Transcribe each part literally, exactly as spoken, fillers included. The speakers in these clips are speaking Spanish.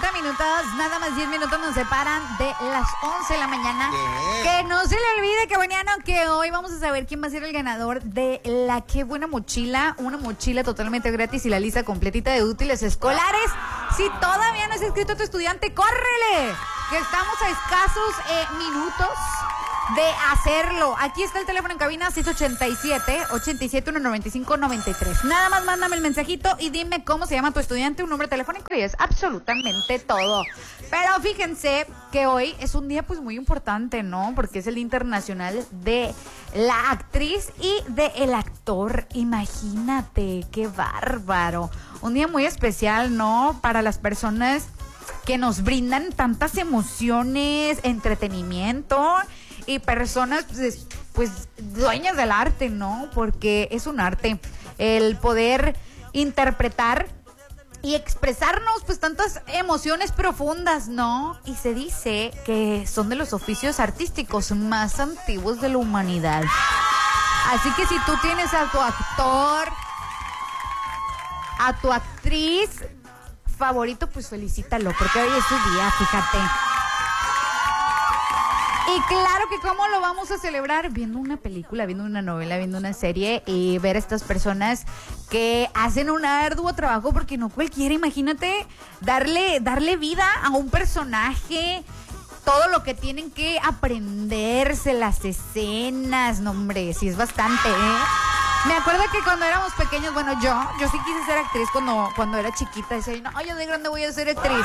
treinta minutos, nada más diez minutos nos separan de las once de la mañana. ¿Qué? Que no se le olvide, que mañana, que hoy vamos a saber quién va a ser el ganador de la Qué Buena Mochila. Una mochila totalmente gratis y la lista completita de útiles escolares. Si todavía no has escrito a tu estudiante, ¡córrele! Que estamos a escasos eh, minutos de hacerlo. Aquí está el teléfono en cabina, seis ochenta y siete, ochenta y siete, noventa y cinco, noventa y tres. Nada más mándame el mensajito y dime cómo se llama tu estudiante, un número telefónico y es absolutamente todo. Pero fíjense que hoy es un día pues muy importante, ¿no? Porque es el Día Internacional de la Actriz y de el Actor. Imagínate, qué bárbaro. Un día muy especial, ¿no? Para las personas que nos brindan tantas emociones, entretenimiento y personas pues, pues dueñas del arte, ¿no? Porque es un arte el poder interpretar y expresarnos pues tantas emociones profundas, ¿no? Y se dice que son de los oficios artísticos más antiguos de la humanidad. Así que si tú tienes a tu actor, a tu actriz favorito, pues felicítalo, porque hoy es su día, fíjate. Y claro que cómo lo vamos a celebrar viendo una película, viendo una novela, viendo una serie y ver a estas personas que hacen un arduo trabajo, porque no cualquiera, imagínate, darle, darle vida a un personaje, todo lo que tienen que aprenderse, las escenas, no hombre, sí es bastante, ¿eh? Me acuerdo que cuando éramos pequeños, bueno, yo, yo sí quise ser actriz cuando, cuando era chiquita, decía, no, yo de grande voy a ser actriz.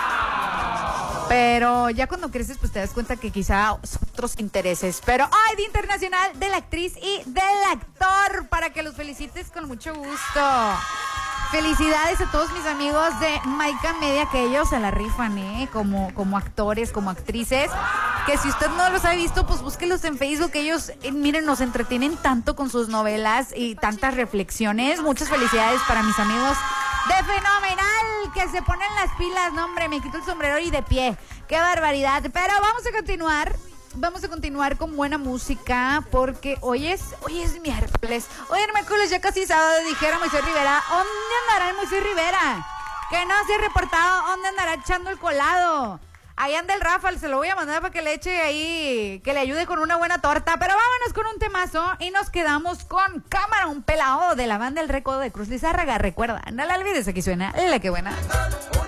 Pero ya cuando creces, pues te das cuenta que quizá son otros intereses. Pero hoy, Día Internacional de la Actriz y del Actor, para que los felicites con mucho gusto. Felicidades a todos mis amigos de Maika Media, que ellos se la rifan, ¿eh? Como, como actores, como actrices. Que si usted no los ha visto, pues búsquelos en Facebook. Ellos, eh, miren, nos entretienen tanto con sus novelas y tantas reflexiones. Muchas felicidades para mis amigos de Fenomenal, que se ponen las pilas. No, hombre, me quito el sombrero y de pie. ¡Qué barbaridad! Pero vamos a continuar. Vamos a continuar con buena música, porque hoy es, hoy es miércoles. Hoy es miércoles, ya casi sábado, dijera Moisés Rivera. ¿Dónde andará el Moisés Rivera? Que no se ha reportado. ¿Dónde andará echando el colado? Ahí anda el Rafa, se lo voy a mandar para que le eche ahí, que le ayude con una buena torta. Pero vámonos con un temazo y nos quedamos con Cámara, un pelao de la banda El Recodo de Cruz Lizárraga. Recuerda, no la olvides, aquí suena La Qué Buena.